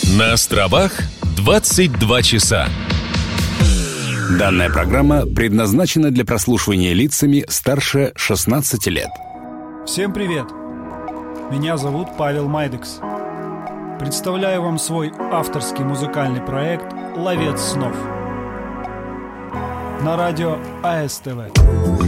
На островах 22 часа. Данная программа предназначена для прослушивания лицами старше 16 лет. Всем привет! Меня зовут Павел Майдекс. Представляю вам свой авторский музыкальный проект «Ловец снов» на радио АСТВ.